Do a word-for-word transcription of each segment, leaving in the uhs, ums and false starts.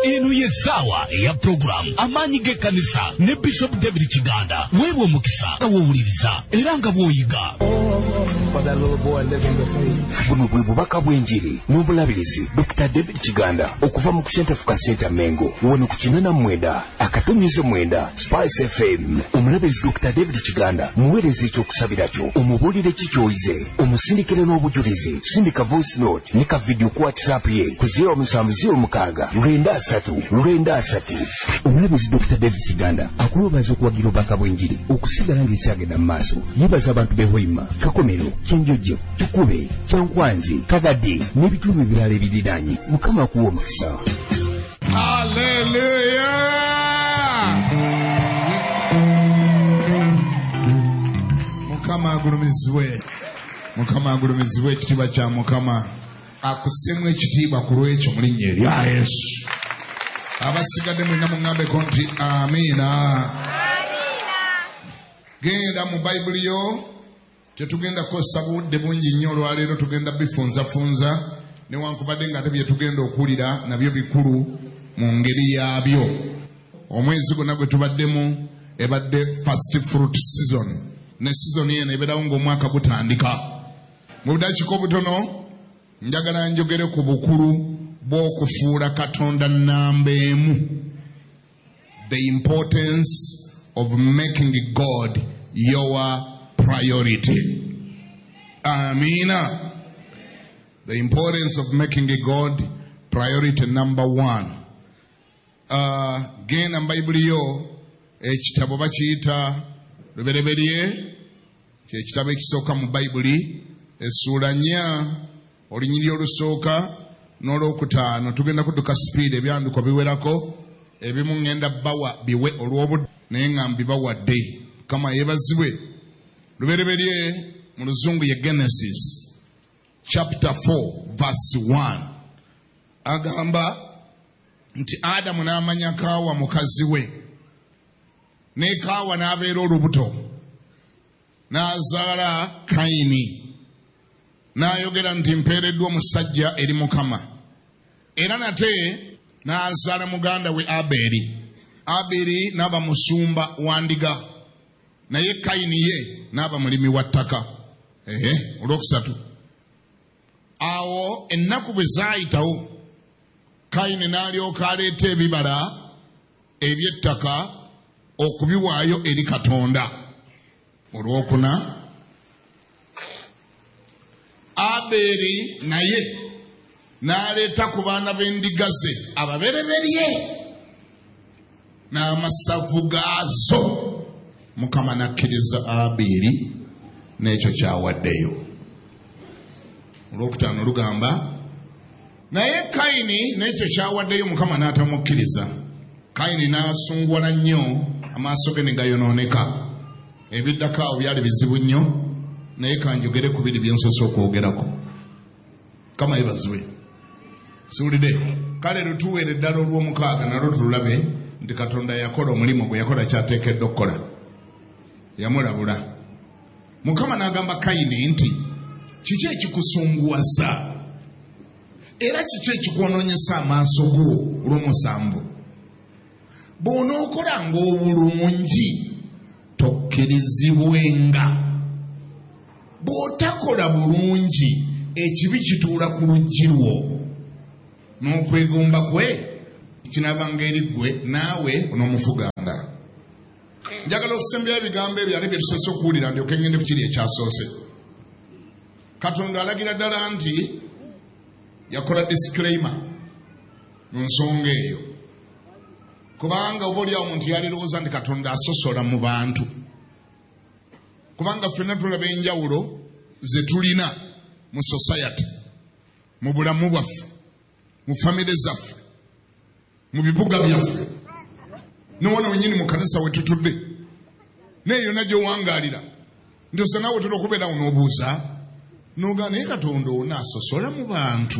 eno ye sawa eya program amanyi g'ekkanisa ne Bishop David Kiganda weebwe omukisa nga wowuliriza era nga bw'oyiga. Buno bwe bubaka bw'enjiri n'obulabirizi Doctor David Kiganda okuva mu Kusentafuka Center Mengo wano ku kinana mwenda akatonyize mwenda Spice F M. Omulabirizi Doctor David Kiganda muweereza ekyokusabira kyo omubuulire kikyoyize omusindikire n'obujulizi sindika voice note ne ka video ku WhatsApp ye ku zero seven zero mukaaga lwenda asatu lwenda asatu. Omulabirizi Doctor David Kiganda akulobaza okuwagira obubaka bw'enjiri okusigala ng'ekyagenda mu maaso. Yeebaza abantu b'e Hoima, Kakomero, Kyenjojo, Kikube, Kyankwanzi, Kagadi n'ebitundu ebirala ebiriraanye. Mukama akuwa omukisa. Hallelujah! Mukama agulumizibwe. Mukama agulumizibwe ekitiibwa kya Mukama. Akusemwe ekitiibwa ku lw'ekyo mu linnya erya Yesu. Abasigadde mwenna mungambeko nti amiina. Genda mu Bayibuli yo tetugenda kosa budde bungi nnyo olwaleero tugenda bifunzafunza newankubadde nga ate bye tugenda okuwulira nabyo bikulu mu ngeri yaabyo. Omwezi gwonna gwe tubaddemu ebadde first fruit season ne season yeno ebeerawo ng'omwaka gutandika. Mu budakiika obutono njagala njogere ku bukulu bw'okufuula Katonda nnamba emu. The importance of making God your priority. Amina. The importance of making God priority number one. Uh, genda mu Bayibuli yo ekitabo bakiyita Lubereberye, ky'ekitabo ekisooka mu Bayibuli, essuula nnya olunyiriri olusooka n'olwokutaano. Tugenda kudduka speed ebyandikwa biwerako, ebimu ngenda bawa biwe olw'obudde naye nga mbibawadde. Kama yeebazibwe. Lubereberye mu Luzungu ye Genesis chapter four verse one. Agamba nti Adamu n'amanya Kaawa mukazi we, ne Kaawa n'abeera olubuto, n'azaala Kayini, n'ayogera nti mpeereddwa omusajja eri Mukama. Era nate n'azaala muganda we Aberi. Aberi n'aba musumba wa ndiga, naye Kayini ye n'aba mulimi wa ttaka. Ehe, olwokusatu. Awo ennaku bwe zaayitawo, Kayini n'alyoka aleeta ebibala eby'ettaka okubiwaayo eri Katonda. Olwokuna, Aberi naye n'aleeta ku baana b'endiga ze ababereberye n'amasavu gaazo. Mukama n'akkiriza Aberi n'ekyo kyawaddeyo. Olwokutaano lugamba naye Kayini n'ekyo kyawaddeyo Mukama n'atamukkiriza. Kayini n'asunguwala nnyo, amaaso ge ne gayonooneka. Ebiddako awo byali bizibu nnyo, naye kanjogere ku biri bye nsoose okwogerako. Mukama yeebazibwe. Siwulidde. Kale lutuweere eddala olw'omukaaga nalwo tululabe nti Katonda yakola omulimu gwe yakola kyateekeddwa okukola. Yamulabula. Mukama n'agamba Kayini nti kiki ekikusunguwaza era kiki ekikwonoonyesa amaaso go olw'omusanvu? Bw'onookolanga obulungi tokkirizibwenga. Bw'otakola bulungi ekibi kituula ku luggi lwo, n'okwegomba kwe kinaabanga eri ggwe naawe onoomufuganga. Njagala okusembera ebigambo ebyo ate bye tusoose okuwulira ndyoke ngende ku kiri ekyasoose. Katonda alagira ddala nti yakola disclaimer mu nsonga eyo, kubanga oba oliawo omuntu yalirowooza nti Katonda asosola mu bantu, kubanga ffenna tulaba enjawulo ze tulina mu society, mu bulamu bwaffe, mu famire zaffe, mu bibuga byaffe, n'owona wennyini mu kanisa we tutudde, n'eyo nagyo wangaalira ndosa naawe otera okubeerawo n'obuuza n'ogaa naye Katonda ono asosola mu bantu.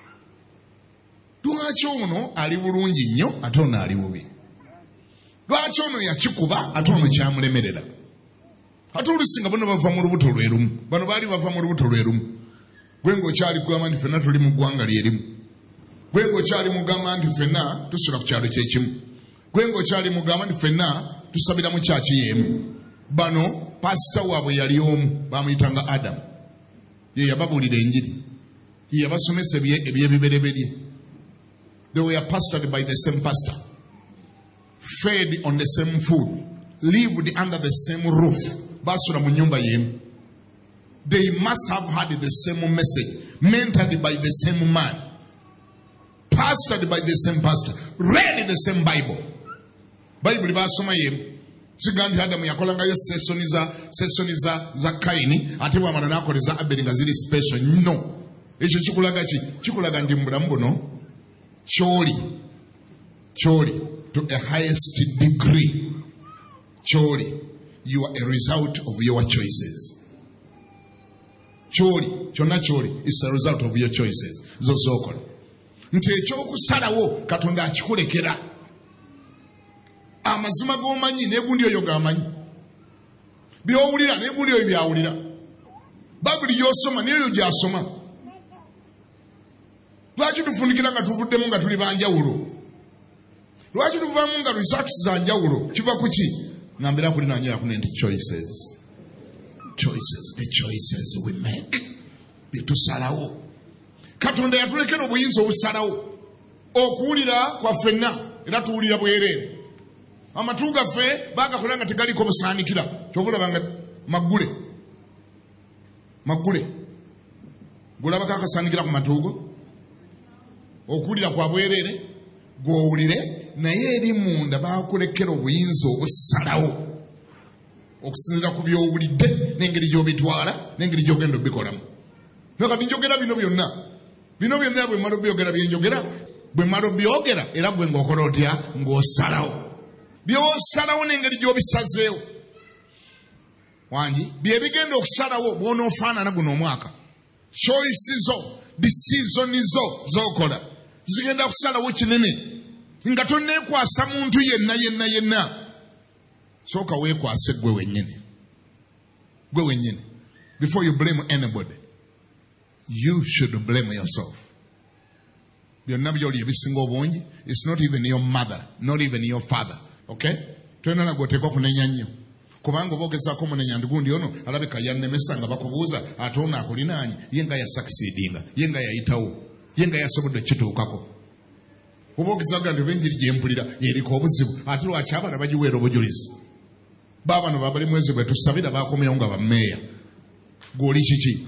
Lwaki ono ali bulungi nnyo ate ono ali bubi? Lwaki ono yakikuba ate ono kyamulemerera? Ate olusinga bano bava mu lubuto lwe lumu, bano baali bava mu lubuto lwe lumu, gwe ng'okyali kugamba nti ffenna tuli mu ggwanga lye limu. gwe ng'okyali mugamba nti ffenna tusula ku kyalo kyekimu, gwe ng'okyali mugamba nti ffenna tusabira mu kyaki y'emu. Bano pasita waabwe yali omu, bamuyitanga Adamu, ye yababuulira enjiri, ye yabasomesa ebyebibereberye. They were pastored by the same pastor, fed on the same food, lived under the same roof, basula mu nyumba y'emu. They must have had the same message, mentored by the same man, pastored by the same pastor, read the same Bible. Bible basoma y'emu. Sigambi Adamu yakolangayo sesoni za sesoni za za Kaini ate bwamala n'akoleza Aberi nga ziri special. No, ekyo kikulaga ki? Kikulaga ndi mubulamu buno kyoli kyoli to a highest degree. Kyoli, you are a result of your choices. Kyoli kyonna kyoli is a result of your choices z'osokola. Nti ekyokusalawo Katonda akikulekera. Amazima g'omanyi n'egundi oyo g'amanyi, by'owulira n'egundi oyo by'awulira, Babuli gy'osoma n'eyo gy'asoma. Lwaki tufundikira nga tuvuddemu nga tuli banjawulo? Lwaki tuvaamu nga research za njawulo? Kiva ku ki? Ngambira kuli nanyo yakune nti choices. Choices, the choices we make. Byetusalawo. Katonda yatulekera obuyinza obusalawo. Okuwulira kwa ffenna era tuwulira bwereere. Amatu gaffe bagakola nga tegaliko busaanikira. Kyobulaba nga maggule. Maggule. Gulabako akasaanikira ku matuugo. Okuwulira kwa bwereere gw'owulire naye eri munda bakulekera obuyinza obusalawo okusinziira ku by'owulidde n'engeri gy'obitwala n'engeri gy'ogenda obikolamu. Nakati njogera bino byonna. Bino byonna bwe mmala obyogera bye njogera, bwe mmala obyogera era gwe ng'okola otya? Ng'osalawo. By'osalawo n'engeri gy'obisazeewo. Wangi bye bigenda okusalawo bw'onoofaanana guno omwaka. Choice zo, decision zo z'okola zigenda kusalawo kinene. Nga tonneekwasa muntu yenna yenna yenna. Sooka weekwase gwe wennyini. Gwe wennyini. Before you blame anybody, you should blame yourself. Byonna by'oli ebisinga obungi, it's not even your mother, not even your father. Okay? Twena na gotekwa kunenya nnyo. Kubanga obogezaako munenya ndigundi ono alabika yannemesa nga bakubuuza ate ono akulinaanye ye nga yasucceedinga, ye nga yayitawo, ye nga yasobodde kituukako. Obogezaga ndi benjiri gye mpulira yeriko obuzibu ate lwaki abana bagiweera obujulizi. Baabano babali mwezi bwe tusabira baakomyewo nga bammeeya. Gw'oli kiki?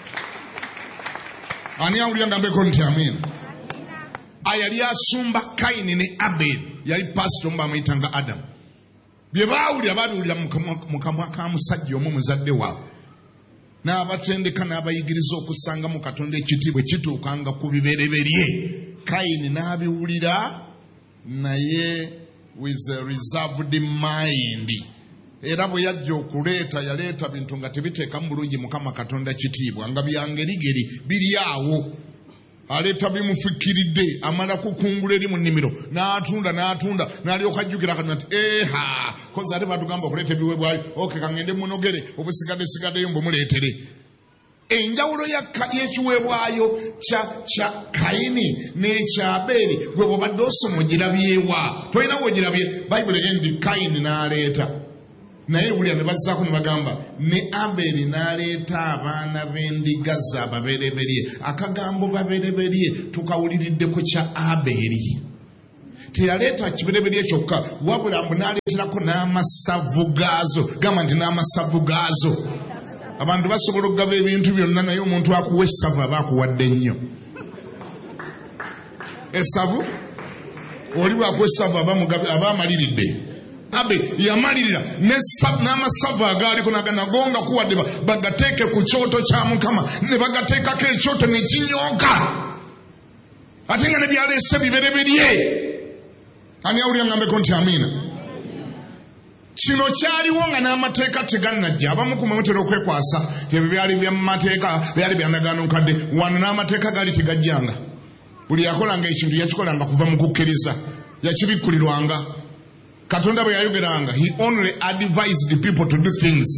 Ani awulira nga mbeko nti amina? Ayali asumba Kaini ne Aberi yali pasito mu bamuyitanga Adamu. Bye baawulira babiwulira mu kamwa ka musajja omu muzadde waabwe. N'abatendeka n'abayigiriza okusanga mu Katonda ekitiibwa kituukanga ku bibereberye. Kaini n'abiwulira naye with a reserved mind. Era bwe yajja okuleeta yaleeta bintu nga tebiteekamu bulungi Mukama Katonda kitiibwa nga byangerigeri biri awo. Aleeta bimufikiridde amala kukungula eri mu nnimiro n'atunda n'atunda n'alyoka ajjukira kati nti eha kozi ate batugamba okuleeta ebiweebwayo oke kangende munogere obusigadde sigaddeyo mbumuleetere. Enjawulo y'ekiweebwayo kya Kaini n'ekya Aberi gwe bw'obadde osoma ogirabyewa. Tolina w'ogirabye. Bayibuli eri nti Kaini n'aleeta. Naye wulira ne bazzaako ne bagamba ne Aberi n'aleeta abaana b'endiga za babereberye. Akagambo babereberye tukawuliridde ku kya Aberi. Teyaleeta kibereberye kyokka wabula mbu n'aleeterako n'amasavu gaazo. Gamba nti n'amasavu gaazo. Abantu basobola okugaba ebintu byonna naye omuntu akuwa essavu aba akuwadde nnyo. Essavu oli bw'akuwa essavu aba amaliridde. Abe yamalirira n'amasavu agaaliko nagonga kuwadde bagateeke ku kyoto kya Mukama ne bagateekako ekyoto ne kinyooka. Ate nga ne byaleese bibereberye. Ani awulira ngambeko nti amiina? Kino kyaliwo nga n'amateeka tegannajja. Abamu ku mutera okwekwasa ebyo byali bya mateeka byali byandagaano nkadde. Wano n'amateeka gaali tegajjanga. Buli yakolanga ekintu yakikolanga kuva mu kukkiriza. Yakibikkulirwanga. Katonda bwe yayogeranga, he only advised the people to do things.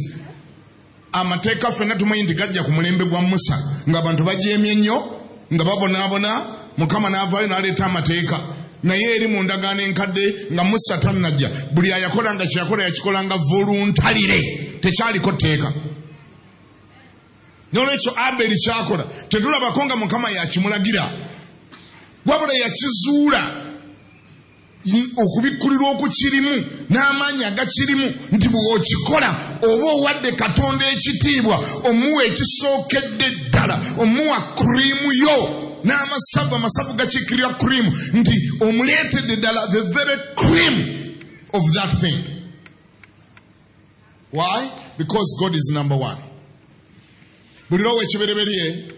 Amateeka ffenna tumanyi nti gajja ku mulembe gwa Musa ng'abantu bajeemye nnyo nga babonaabona Mukama n'avaayo n'aleeta amateeka naye eri mu ndagaano enkadde nga Musa tannajja buli ayakolanga kyeyakola yakikolanga voluntarily tekyaliko tteeka. N'olwekyo Aberi kyakola tetulabako nga Mukama yakimulagira wabula yakizuula okubikkulirwa okukirimu n'amaanyi agakirimu nti bw'okikola oba owadde Katonda ekitiibwa omuwa ekisookedde ddala omuwa kuriimu yo n'amasavu amasavu gakiikirira kuriimu nti omuleetedde ddala the very cream of that thing. Why? Because God is number one. Buli lwowe ekibereberye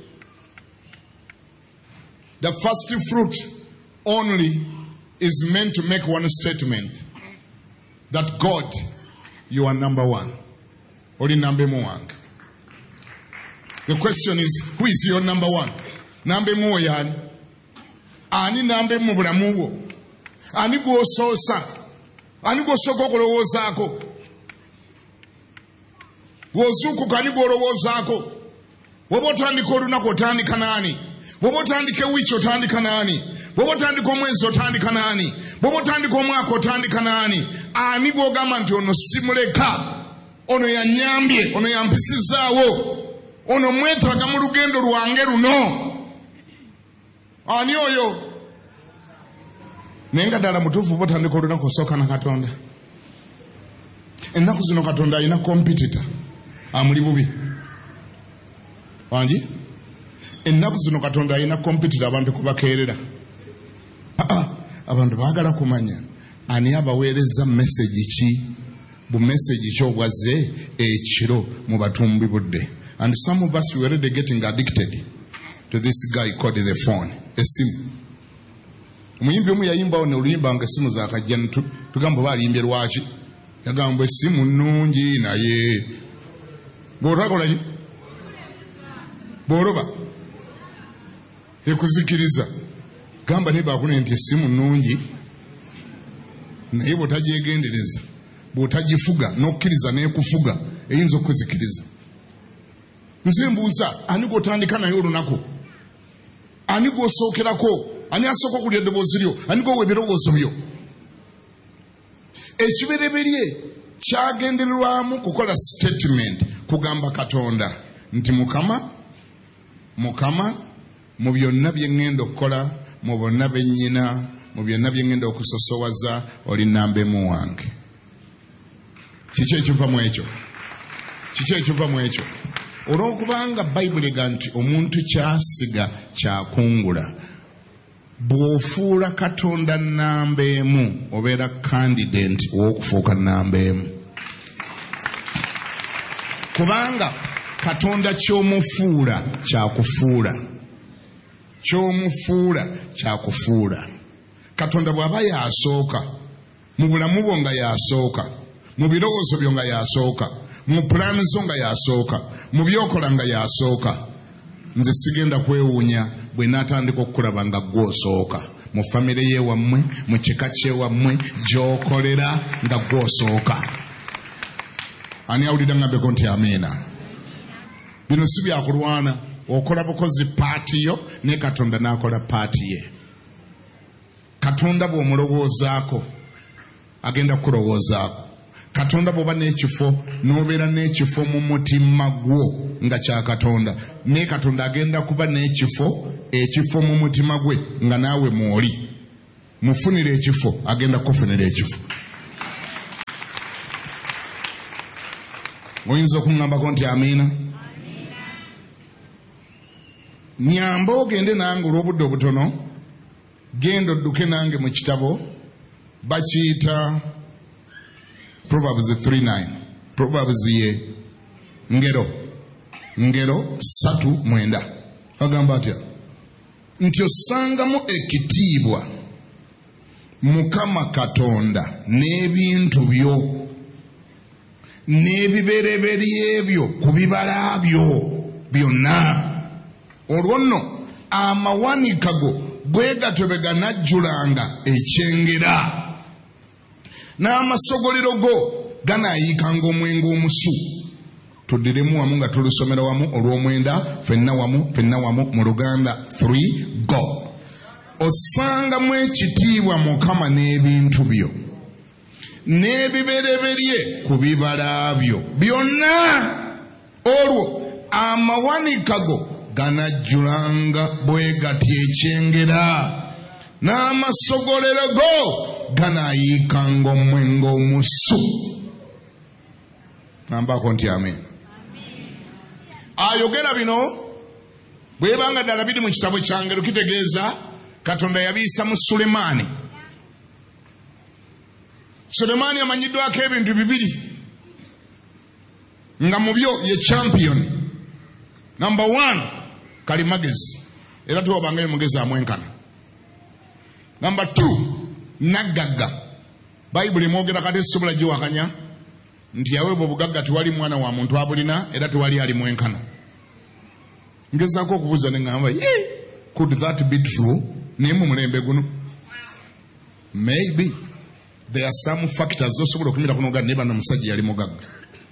the first fruit only is meant to make one statement that God, you are number one. Oli nambe muwange. The question is, who is your number one? Nambe muwo yani? Ani nambe mu bulamu bwo? Ani gw'osoosa? Ani gw'osooka okulowoozaako? Bw'ozuukuka ani gw'olowoozaako? Bw'oba otandika olunaku otandika n'ani? Bw'oba otandika ewiiki otandika n'ani? Bw'oba otandika omwezi otandika n'ani? Bw'oba otandika omwaka otandika n'ani? Ani gw'ogamba nti ono simuleka, ono yannyambye, ono yampisizaawo, ono mwetaaga mu lugendo lwange luno? Ani oyo? Naye nga ddala mutuufu bw'oba otandika olunaku osooka na Katonda. Ennaku zino Katonda alina kompitita amuli bubi. Wangi? Ennaku zino Katonda alina kompitita abantu kubakeerera. Abantu baagala kumanya ani abaweereza message ki, bu message ki obwazze ekiro mu batumbi budde. And some of us were already getting addicted to this guy called the phone, esimu. Omuyimbi omu yayimbawo ne oluyimba nga essimu zaakajja tugamba baalimbye lwaki yagamba essimu nnungi naye bw'otakola ki bw'oloba ekuzikiriza gamba ne baakune nti essimu nnungi naye bw'otagyegendereza bw'otagifuga n'okkiriza n'ekufuga eyinza okuzikiriza. Nze mbuuza ani gw'otandika naye olunaku? Ani gw'osookerako? Ani asooka okulya eddoboozi lyo? Ani gwowa ebirowoozo byo? Ekibereberye kyagendererwamu kukola statement kugamba Katonda nti Mukama, Mukama mu byonna bye ŋŋenda okukola, mu bonna be nnyina, mu byonna bye ŋŋenda okusosowaza, oli nnambemu wange. Kiki ekiva mu ekyo? Kiki ekiva mu ekyo? Olw'okubanga Bayibuli ega nti omuntu kyasiga kyakungula. Bw'ofuula Katonda nnambeemu obeera candidate w'okufuuka nnambeemu. Kubanga Katonda ky'omufuula kyakufuula. Ky'omufuula kyakufuula. Katonda bw'aba yasooka mu bulamu bwo nga yasooka, mu birowoozo byo nga yasooka, mu pulaani zo nga yasooka, mu byokola nga yasooka, nze sigenda kwewuunya bwe naatandika okukulaba nga gw'osooka mu famire y'ewammwe, mu kika ky'ewammwe, gy'okolera nga gw'osooka. Ani awulira ngambeko nti amiina? Bino si byakulwana. Okola bukozi paati yo ne Katonda n'akola paati ye. Katonda bw'omulowoozaako agenda kukulowoozaako. Katonda bw'oba n'ekifo n'obeera n'ekifo mu mutima gwo nga kya Katonda, ne Katonda agenda kuba n'ekifo ekifo mu mutima gwe nga naawe mw'oli. Mufunire ekifo, agenda kufunira ekifo. Oyinza okuŋŋambako nti amiina? Nyamba ogende nange olw'obudde obutono, genda odduke nange mu kitabo bakiyita Proverbs three nine. Proverbs ye ngero ngero satu mwenda. Agamba atya nti osangamu ekitiibwa Mukama Katonda n'ebintu byo n'ebibereberye byo ku bibala byo byonna. Olwo nno amawanika go bwe gatyo bwe ganajjulanga ekyengera, n'amasogolero go ganaayikanga omwenge omusu. Tuddiremu wamu nga tulusomera wamu olw'omwenda, ffenna wamu ffenna wamu mu Luganda three go. osangamu ekitiibwa Mukama n'ebintu byo n'ebibereberye ku bibala byo byonna, olwo amawanika go ganajjulanga bwe gati ekyengera, n'amasogolero go ganaayiikanga omwengo omusu. Nambako nti amen. Ayogera bino bwebanga ddala biri mu kitabo kya Ngero, kitegeeza Katonda yabiisa mu Sulemaani. Sulemaani amanyiddwako ebintu bibiri nga mu byo ye champion. Number one, kalimagezi, era tuwabangayo mugezi amwenkana. Number two, nagagga. Bayibuli mwogera kati sobola giwakanya nti yaweebwa obugagga tewali mwana wa muntu abulina era tewali ali mwenkana. Ngezaako okubuuza ne ngamba, yeah, could that be true? Naye mu mulembe guno maybe there are some factors zosobola okumira kuno gadi neba n'omusajja yali mugagga,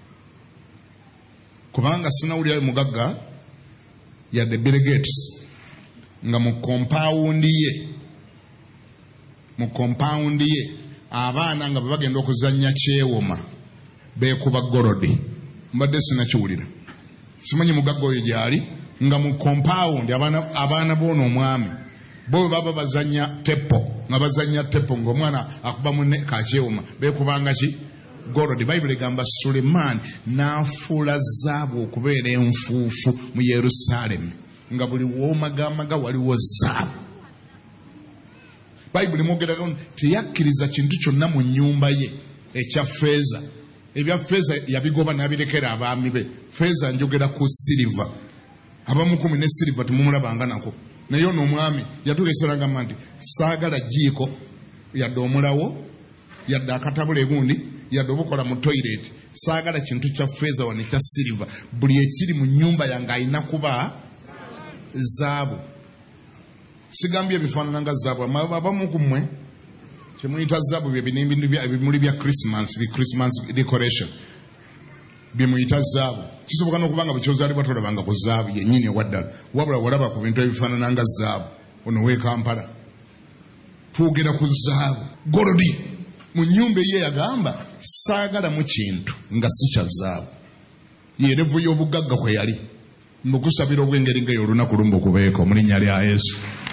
kubanga sinawulirayo mugagga yadde Bill Gates nga mu compound ye mu compound ye abaana nga bagenda okuzannya kyewoma beekuba golodi. Mbadde sinakiwulira, simanyi mugagga oyo gyali, nga mu compound abaana abaana b'ono omwami bo baba bazanya tepo, nga bazanya tepo ng'omwana akuba munne kakyewoma beekubanga ki golodi. Bayibuli egamba Sulemaani n'afuula zaabu okubeera enfuufu mu Yerusaalemi, nga buli woomagamaga waliwo zaabu. Bayibuli mwogeraga teyakkiriza kintu kyonna mu nnyumba ye ekya ffeeza. Ebya ffeeza yabigoba n'abirekera abaami be. Ffeeza njogera ku siliva, abamukumi ne siliva temumulabanga nako. Naye ono omwami yatugeseranga nti saagala jiiko yadde omulawo yadde akatabula egundi yadde obukola mu toilet, saagala kintu kya ffeeza wane kya siliva. Buli ekiri mu nnyumba yange alina kuba zaabu. Sigambye ebifaanana nga zaabu. Abamu ku mmwe kyemuyita zaabu bye bimuli bya Christmas, bi Christmas decoration bimuyita zaabu. Kisoboka n'okuba nga bukyozaalibwa tolabanga ku zaabu yennyini ewaddala, wabula walaba ku bintu ebifaanana nga zaabu. Ono w'e Kampala twogera ku zaabu. Golodi mu nnyumba ye yagamba saagala mu kintu nga si kya zaabu. Yerevu y'obugagga kwe yali. Mukusabira obw'engeri ng'eyo olunaku lumu okubeeko mu linnya lya Yesu.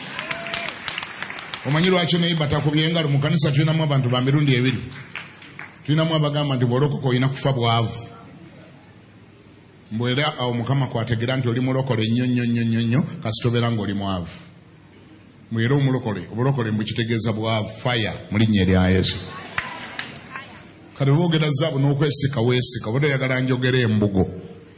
Omanyi lwaki naye batakubye engalo mu kanisa? Tulinamu abantu ba mirundi ebiri. Tulinamu abagamba nti bw'olokoka olina kufa bwavu. Mbwera awo Mukama kwategera nti oli mulokole nnyo nnyo nnyo nnyo nnyo kasita obeera ng'oli mwavu. Mbwera omulokole, obulokole mbukitegeeza bwavu, fire mu linnya erya Yesu. Kale boogera zaabu n'okwesika weesika, oba toyagala njogera embugo.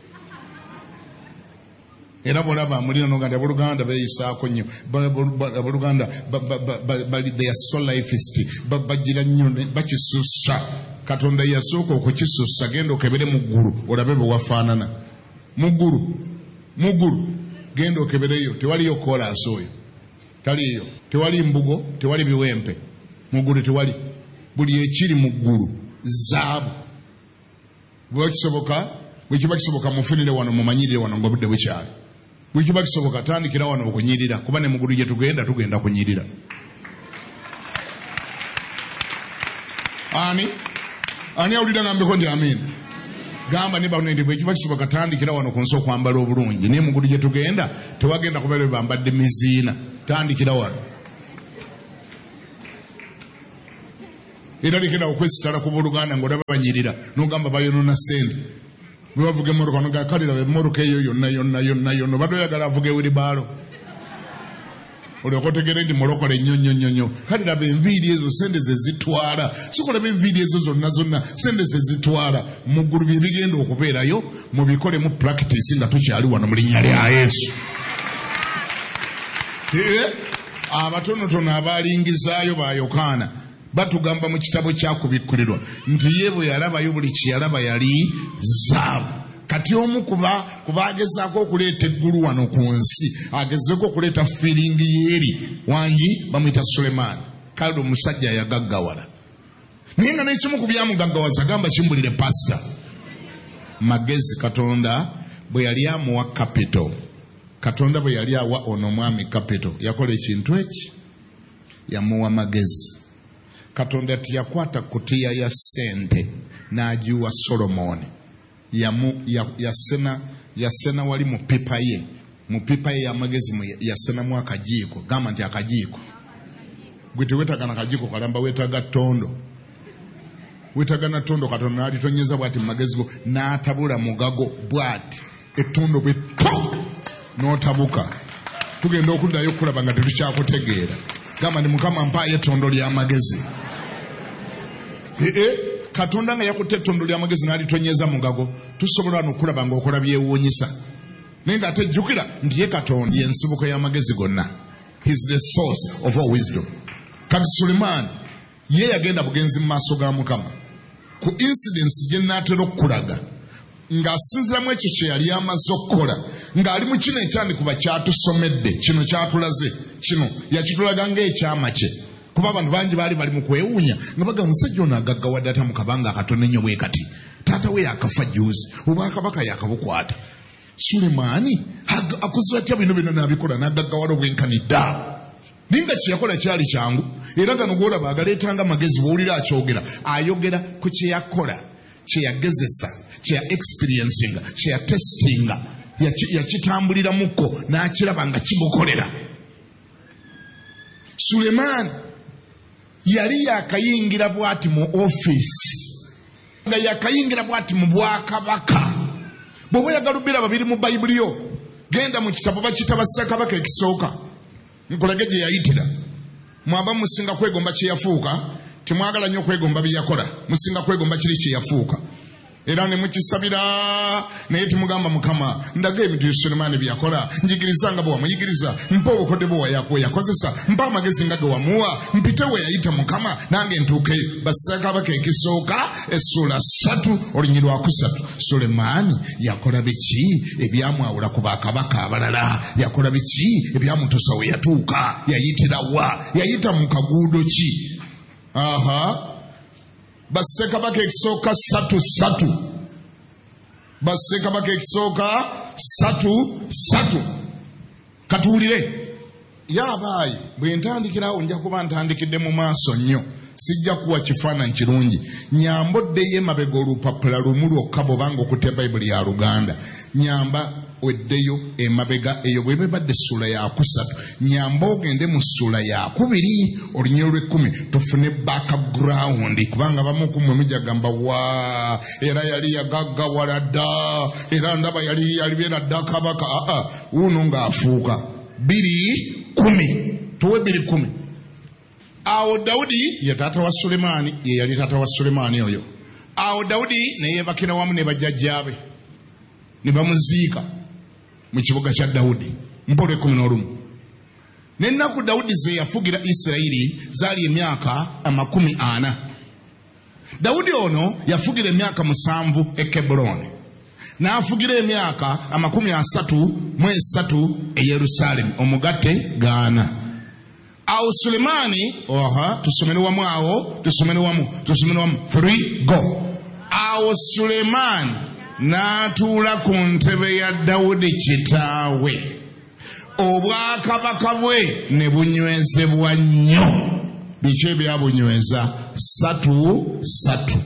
Era bw'olaba mulina n'oganda abooluganda beeyisaako nnyo, abooluganda they are so lifist, bagira nnyo bakisussa. Katonda yasooka okukisussa, genda okebere mu ggulu olabe bwe wafaanana. Mu ggulu, mu ggulu genda okebereyo, tewaliyo koolaasi oyo, taliyo, tewali mbugo, tewali biwempe. Mu ggulu tewali, buli ekiri mu ggulu zaabu. Bwe kisoboka, bwe kiba kisoboka mufunire wano mumanyirire wano ng'obudde bukyali. Bwe kiba kisoboka tandikira wano okunyirira, kuba ne mu ggulu gye tugenda tugenda kunyirira. Ani? Ani awulira ngambeko nti amin? Gamba ne bano ndi bwe kiba kisoboka tandikira wano ku nsi okwambala obulungi, naye mu ggulu gye tugenda tewagenda kubeera bambadde miziina. Tandikira wano. Era lekera okwesitala ku booluganda ng'olaba banyirira n'ogamba bayonoona ssente. Bwe bavuga emmotoka noga kalira emmotoka eyo yonna yonna yonna yonna badoyagala avuga ewiribaalo. Olyoka otegere ndi mulokole nnyo nnyo nnyo nnyo. Kale laba enviiri ezo sente ze zitwala. Si kulaba enviiri ezo zonna zonna sente ze zitwala. Mu ggulu bye bigenda okubeerayo mubikole mu practice nga tukyali wano mu linnya lya Yesu. Abatonotono abaalingizaayo ba Yokaana batugamba mu kitabo kyakubikkulirwa nti ye bwe yalabayo buli kye yalaba yali zaabu. Kati omu kuba kubagezaako okuleeta eggulu wano ku nsi agezeeko okuleeta feeling yeeri wangi bamuyita Sulemaani. Kale omusajja yagaggawala, naye nga n'ekimu ku byamugaggawaza gamba kimbulire pasita magezi. Katonda bwe yali amuwa capital, Katonda bwe yali awa ono omwami capital, yakola ekintu eki yamuwa magezi. Katonda tiyakwata kutiya ya sente n'agiwa Solomoni. Yamu yasena yasena wali mu pipa ye. Mu pipa ye amagezi yasena mu akajiiko. Gamba nti akajiiko. Gwete wetaga na kajiiko kalamba wetaga tondo. Wetaga na tondo Katonda ali tonyeza bwati magezi go n'atabula mugago bwati. Ettondo bwe n'otabuka. Tugenda okuddayo okulaba nga tetukyakutegeera. Gamba ndi Mukama mpaye ettondo ly'amagezi. Ee Katonda nga yakutte ettondo ly'amagezi n'alitonyeza mugago, tusobola n'okulaba ng'okola byewuunyisa. Naye nga tejjukira nti ye Katonda y'ensibuko y'amagezi gonna. He is the source of all wisdom. Kati Sulaiman ye yagenda bugenzi mu maaso ga Mukama. Ku incidents gye nnaatera okukulaga ng'asinziramu ekyo kye yali amaze okukola ng'ali mu kino ekyandikuba kyatusomedde kino kyatulaze kino yakitulaga ng'ekyama kye kuba abantu bangi baali bali mu kwewuunya nga baga omusajja ono agaggawadde ata mu kabanga akatono ennyo bwe kati taata we yakafa juuzi obwakabaka yakabukwata. Sulemaani akuze atya bino bino n'abikola n'agaggawala obwenkanidda naye nga kye yakola kyali kyangu era gano gw'olaba agaleetanga amagezi bw'owulira akyogera ayogera ku kye yakola kye yagezesa kye ya experiencing kye ya testing yakitambuliramuko n'akiraba nga kimukolera. Sulemaani yali yakayingira bwati mu office nga yakayingira bwati mu bwakabaka. Bw'oba oyagala obbira babiri mu Bayibuli yo genda mu kitabo bakitaba Ssekabaka ekisooka nkulage gye yayitira. Mwaba musinga kwegomba kye yafuuka temwagala nnyo kwegomba bye yakola musinga kwegomba kiri kye yafuuka era ne mukisabira naye timugamba Mukama ndaga ebintu Sulemaani bye yakola njigirizanga bwe wamuyigiriza mpa obukodde bwe yakozesa mpa amagezi nga ge wamuwa mpite we yayita Mukama nange ntuukeyo. Bassekabaka ekisooka essula ssatu olunyiri lwa kusatu. Sulemaani yakola biki ebyamwawula ku bakabaka abalala? Yakola biki ebyamutuusa we yatuuka? Yayitira wa? Yayita mu kaguudo ki? Aha Bassekabaka ekisooka ssatu ssatu. Bassekabaka ekisooka ssatu ssatu. Katuwulire yabaayi bwe ntandikirawo nja kuba ntandikidde mu maaso nnyo sijja kuwa kifaananyi kirungi. Nyamboddeyo emabega olupapula lumu lwokka bw'obanga okutte Bayibuli ya Luganda. Nyamba weddeyo emabega eyo bwe bebadde essula ya kusatu. Nyamba ogende mu ssula ya kubiri olunyiro lw'ekkumi tufune background kubanga bamu ku mmwe mujagamba wa era yali yagaggawala dda era ndaba yali yalibeera dda kabaka. Aa wuno ng'afuuka biri kumi tuwe biri kumi. Awo Dawudi ye taata wa Sulemaani ye yali taata wa Sulemaani oyo. Awo Dawudi ne yeebakira wamu ne bajjajjaabe ne bamuziika mu kibuga kya Dawudi mpolo ekkumi n'olumu. N'ennaku Dawudi ze yafugira Isirayiri zaali emyaka amakumi ana. Dawudi ono yafugira emyaka musanvu e Kebbulooni n'afugira emyaka amakumi asatu mu esatu e Yerusaalemi omugatte gaana. Awo Sulemaani oha tusomere wamu awo tusomere wamu tusomere wamu three go. Awo Sulemaani n'atuula ku ntebe ya Dawudi kitaawe obwakabaka bwe ne bunywezebwa nnyo. Biki ebyabunyweza? Satu satu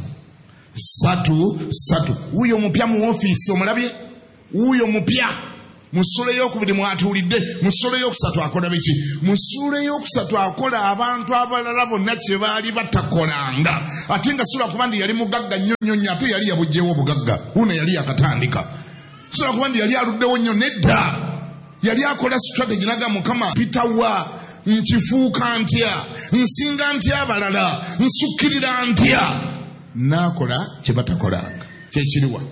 satu satu. Wuyo mupya mu ofiisi omulabye? Wuyo mupya musule y'okubiri mwatuulidde. Musule y'okusatu akola biki? Musule y'okusatu akola abantu abalala bonna kye baali batakolanga. Ate nga sula kuba ndi yali mugagga nnyo nnyo nnyo ate yali yabugyewo obugagga. Wuno yali yakatandika. Sula kuba ndi yali aluddewo nnyo nedda. Yali akola strategy naga Mukama pitawa nkifuuka ntya nsinga ntya abalala nsukkirira ntya. N'akola kye batakolanga kyekiriwa.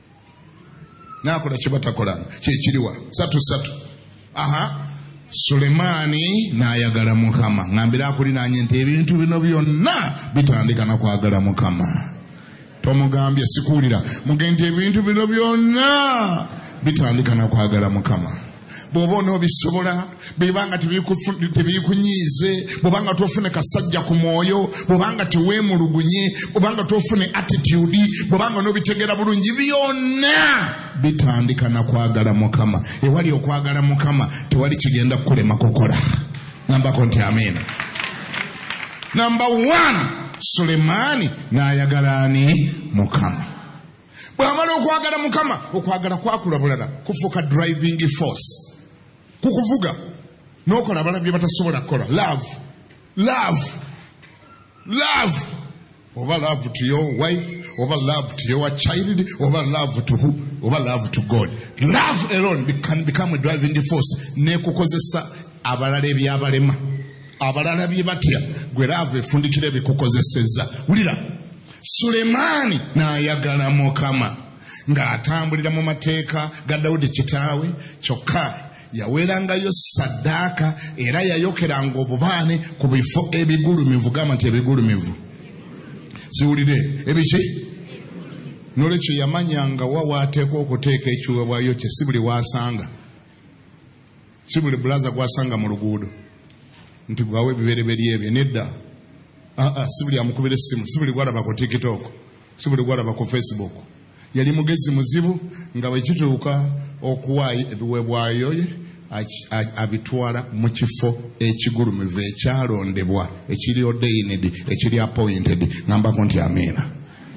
N'akola kye batakolanga kyekiriwa. Satu satu. Aha Sulemaani n'ayagala Mukama. Ngambira akulinaanye nti ebintu bino byonna bitandika na kwagala Mukama. Tomugambye sikuwulira mugende ebintu bino byonna bitandika na kwagala Mukama. Bw'oba onoobisobola bw'ebanga tebiikunyiize bw'obanga tofune kasajja ku mwoyo bw'obanga teweemulugunye bw'obanga tofune attitude bw'obanga onoobitegera bulungi byonna bitandika na kwagala Mukama. Ewali okwagala Mukama tewali kigenda kukulema kukola. Ngambako nti amen. Number one, Sulemani n'ayagala ani? Mukama. Bw'amala okwagala Mukama, okwagala kwakula bulala kufuuka driving force. Kukuvuga n'okola abala bye batasobola kukola. Love. Love. Love. Over love to your wife, over love to your child, over love to who? Over love to God. Love alone can become a driving force. Nekukozesa abalala ebyabalema. Abalala bye batya. Gwe love efundikira ebikukozeseza. Wulira. Sulemani n'ayagala Mukama ng'atambulira mu mateeka ga Dawudi kitaawe kyokka yaweerangayo saddaaka era yayokeranga obubaane ku bifo ebigulumivu. Gamba nti ebigulumivu. Ziwulire ebiki? N'olwekyo yamanyanga wa waateekwa okuteeka ekiweebwayo kye, si buli waasanga, si buli bulaza gwasanga mu luguudo nti gwawe ebibereberye ebyo. Nedda. Aa, si buli amukubira essimu, si buli gwalaba ku TikTok, si buli gwalaba ku Facebook. Yali mugezi muzibu nga bwe kituuka okuwaayo ebiweebwayo ye abitwala mu kifo ekigulumivu ekyalondebwa, ekiri ordained, ekiri appointed. Ngambako nti amiina.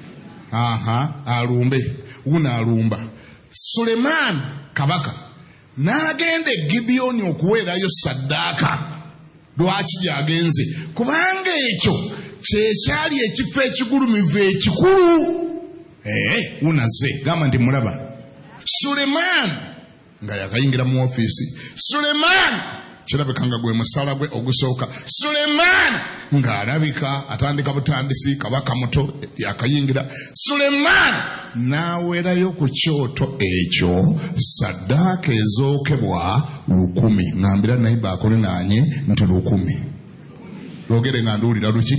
Aha, alumbe. Una alumba. Sulemani kabaka n'agenda e Gibyoni okuweerayo saddaaka. Lwaki gyagenze? Kubanga ekyo kyekyali ekifo ekigulumivu ekikulu. Eh, unaze. Gamba nti mulaba. Sulemani nga yakayingira mu ofiisi. Sulemani kirabikanga gwe musala gwe ogusooka. Sulemani ng'alabika atandika butandisi, kabaka muto yakayingira. Sulemani n'aweerayo ku kyoto ekyo saddaaka ezookebwa lukumi. Ngambira nayiba akole nanye nti lukumi. Lwogere nga nduwulira luki?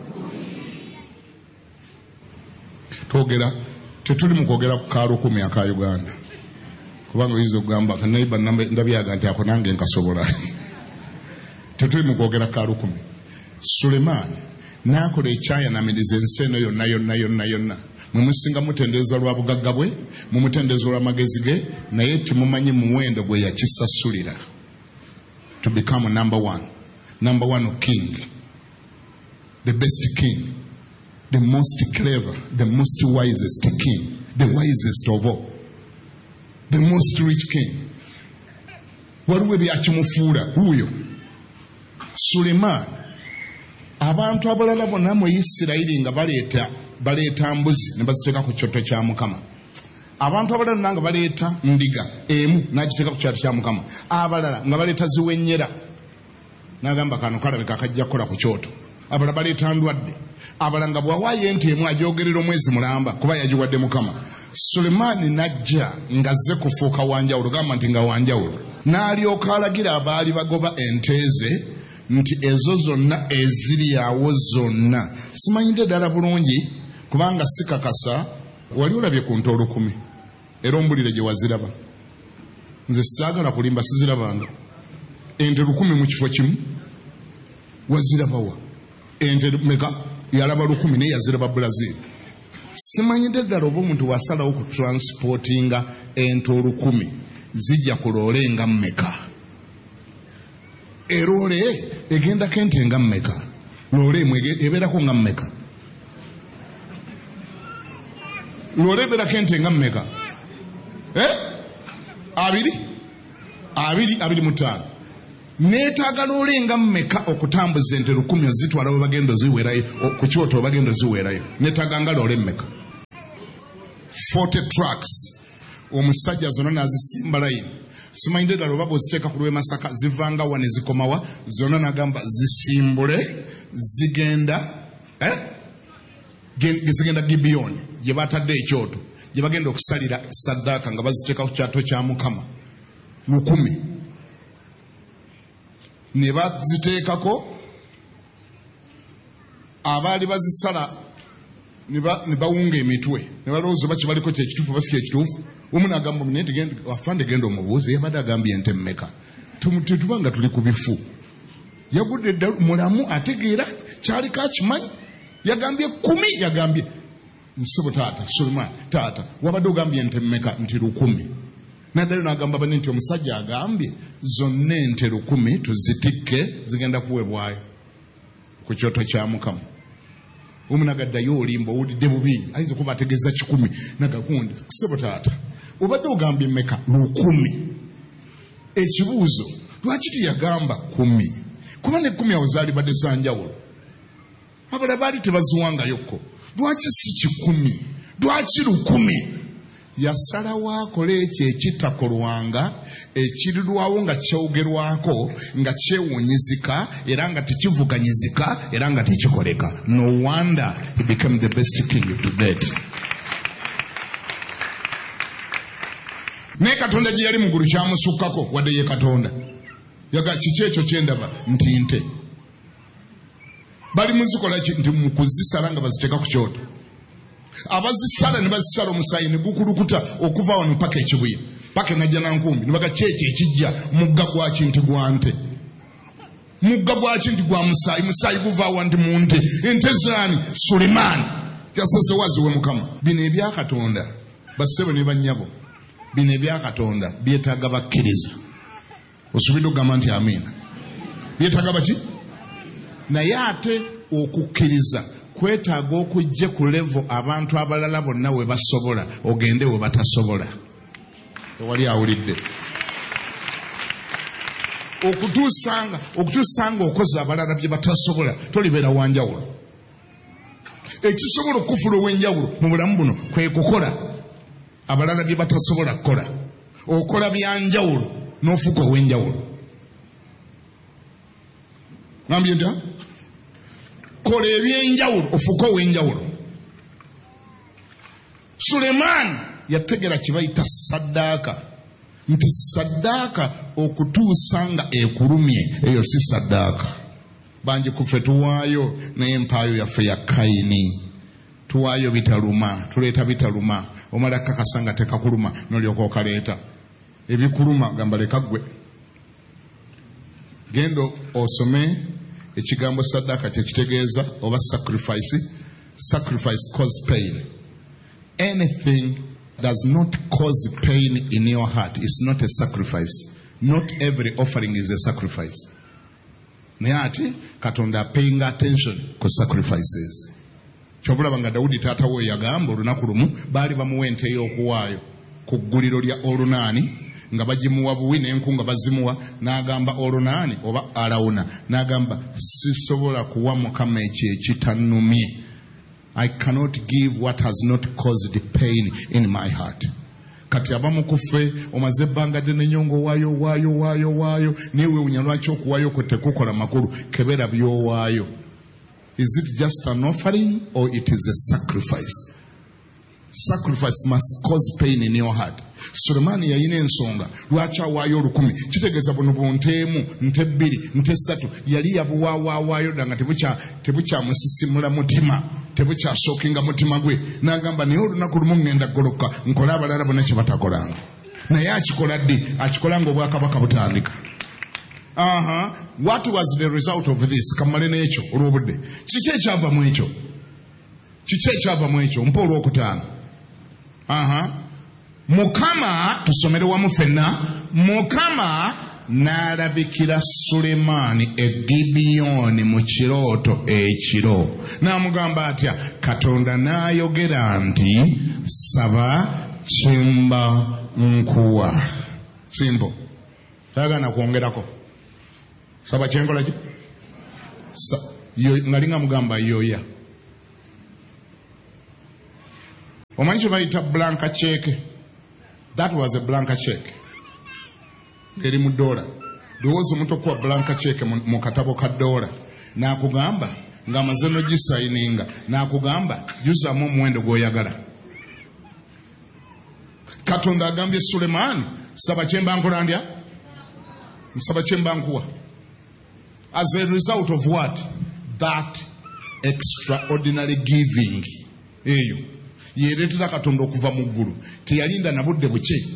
Twogera tetuli mu kwogera ku ka lukumi aka Uganda. Kubanga oyinza okugamba nayiba ndabyaga nti ako nange nkasobola. Tetuli mu kwogera ka lukumi. Sulemani n'akola ekyayanamiriza ensi eno yonna yonna yonna yonna. Mwe musinga mutendereza lwa bugagga bwe, mu mutendereza lw'amagezi ge, naye temumanyi muwendo gwe yakisasulira. To become number one. Number one king. The best king. The most clever. The most wisest king. The wisest of all. The most rich king. Waliwo ebyakimufuula huyo Sulemani. Abantu abalala bonna mu Isirayiri nga baleeta baleeta mbuzi ne baziteeka ku kyoto kya Mukama. Abantu abalala nanga baleeta ndiga emu n'agiteeka ku kyoto kya Mukama. Abalala nga baleeta ziwenyera. N'agamba kano kalabika akajja kukola ku kyoto. Abalala baleeta ndwadde. Abalala nga bw'awaayo ente emu agyogerera omwezi mulamba kuba yagiwadde Mukama. Sulemani n'ajja ng'azze kufuuka wanjawulo. Gamba nti nga wanjawulo. N'alyoka alagira abaali bagoba ente ze nti ezo zonna eziri awo zonna. Simanyidde ddala bulungi kubanga sikakasa. Wali olabye ku nte olukumi era ombulire gye waziraba. Nze saagala kulimba, sizirabanga. Ente lukumi mu kifo kimu wazirabawa? Ente meka yalaba lukumi naye yaziraba Brazil. Simanyidde ddala oba omuntu wasalawo ku transportinga ente olukumi zijja ku loole nga mmeka. Eroole egendako ente nga mmeka? Loole ebeerako nga mmeka? Loole ebeerako ente nga mmeka? Eh? Abiri? Abiri, abiri mu ttaano. Neetaaga loole nga mmeka okutambuza ente lukumi ozitwala we bagenda ziweerayo ku kyoto we bagenda ziweerayo? Neetaaga nga loole mmeka? forty trucks. Omusajja zonna n'azisimba layini. Simanyidde ddala oba bw'oziteeka ku lw'e Masaka zivanga wa ne zikomawa. Zonna n'agamba zisimbule zigenda eh? zigenda Gibyoni gye batadde ekyoto gye bagenda okusalira saddaaka nga baziteeka ku kyato kya Mukama lukumi. Ne baziteekako abaali bazisala ne bawunga emitwe ne balowooza oba kibaliko kyekituufu oba si kyekituufu. Omu n'agamba omunye afande genda omubuuze yabadde agambye ente mmeka. Tetubanga tuli ku bifu. Yagudde ddala mulamu ategeera kyaliko akimanyi. Yagambye kumi. Yagambye nsebo taata Sulemani taata wabadde ogambye ente mmeka? Nti lukumi. Naddala n'agamba bane nti omusajja agambye zonna ente lukumi tuzitikke zigenda kuweebwayo ku kyoto kya Mukama. Omunagaddayo olimba owulidde bubi ayinza okuba ategeeza kikumi nagagundi ssebo taata obadde ogambye mmeka lukumi. Ekibuuzo lwaki teyagamba kumi? Kuba ne kumi awo zaali badde za njawulo. Abala baali tebaziwangayokko. Lwaki si kikumi? Lwaki lukumi? Yasalawo akole ekyo ekitakolwanga ekirirwawo nga kyogerwako nga kyewuunyizika era nga tekivuganyizika era nga tekikoleka. No wonder he became the best king to date. Ne Katonda gye yali mugulu kyamusukkako wadde ye Katonda. Yaga kiki ekyo kyendaba nti nte. Bali muzikola ki nti mukuzisala nga baziteeka ku kyoto. Abazisala ne bazisala omusaayi ne gukulukuta okuva wano mpaka ekibuye paka najja nankumbi ne baga kyeki ekijja mugga gwaki nti gwa nte. Mugga gwaki nti gwa musaayi musaayi guva wa nti mu nte. Ente zaani? Sulemani. Kyasase waziwe Mukama. Bino ebya Katonda bassebo ne bannyabo bino ebya Katonda byetaaga bakkiriza. Osubidde okugamba nti amiina. Byetaaga baki? Naye ate okukkiriza kwetaaga okujje ku level abantu abalala bonna we basobola ogende we batasobola. Tewali awulidde. Okutuusanga okutuusanga okoze abalala bye batasobola tolibeera wanjawulo. Ekisobola okufula ow'enjawulo mu bulamu buno kwe kukola abalala bye batasobola kukola. Okola byanjawulo n'ofuuka ow'enjawulo. Ngambye nti kola ebyenjawulo ofuuka ow'enjawulo. Sulemani yategera kye bayita saddaaka nti saddaaka okutuusa nga ekulumye eyo si saddaaka. Bangi kuffe tuwaayo naye empaayo yaffe ya Kayini. Tuwaayo bitaluma tuleeta bitaluma omala kakasa nga tekakuluma n'olyoka okaleeta ebikuluma gamba leka ggwe. Gendo osome ekigambo saddaaka kye kitegeeza oba sacrifice. Sacrifice cause pain. Anything does not cause pain in your heart is not a sacrifice. Not every offering is a sacrifice. Naye ate Katonda paying attention ku sacrifices. Kyobulaba nga Dawudi taata we yagamba olunaku lumu baali bamuwa ente y'okuwaayo ku gguliro lya Olunaani nga bagimuwa buwi n'enku nga bazimuwa n'agamba Olunaani oba Alawuna n'agamba sisobola kuwa Mukama ekyo ekitannumye. I cannot give what has not caused pain in my heart. Kati abamu kuffe omaze ebbanga ddene nyongo waayo waayo waayo waayo newe unya lwaki okuwaayo kwe tekukola makulu kebera byowaayo. Is it just an offering or it is a sacrifice? Sacrifice must cause pain in your heart. Sulemani yayina ensonga lwaki awaayo olukumi. Kitegeeza buno bunteemu nte bbiri nte ssatu yali yabuwaawaayo dda nga tebukyamusisimula mutima tebukyasookinga mutima gwe. N'agamba naye olunaku lumu ŋŋenda ggoloka nkole abalala bonna kye batakolanga. Naye akikola ddi? Akikola nga obwakabaka butandika. Aha, what was the result of this? Kamale n'ekyo olw'obudde. Kiki ekyava mu ekyo? Kiki ekyava mu ekyo? Mpa olwokutaano. Aha. Mukama tusomere wamu ffenna. Mukama n'alabikira Sulemaani e Gibeyoni mu kirooto ekiro. N'amugamba atya? Katonda n'ayogera nti saba kyemba nkuwa. Simple. Tayagana kwongerako. Saba kyenkola ki? Nga linga mugamba yoya. Omanyi kye bayita blanka check? That was a blanka check. Eri mu dola. Lowooza omuntu okuwa blanka check mu katabo ka dola. N'akugamba ng'amaze n'ogisayininga. N'akugamba jjuzaamu omuwendo gw'oyagala. Katonda agambye Sulemaani saba kyemba nkola ndya? Nsaba kyemba nkuwa. As a result of what? That extraordinary giving. Eyo yeereetera Katonda okuva mu ggulu. Teyalinda na budde buke